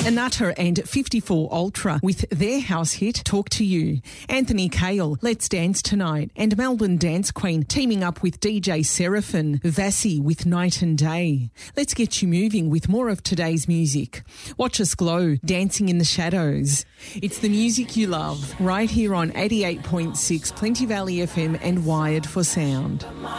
Nutter and 54 Ultra with their house hit, Talk to You. Anthony Kail, Let's Dance Tonight. And Melbourne Dance Queen teaming up with DJ Seraphim, Vassie with Night and Day. Let's get you moving with more of today's music. Watch us glow, dancing in the shadows. It's the music you love, right here on 88.6 Plenty Valley FM and Wired for Sound.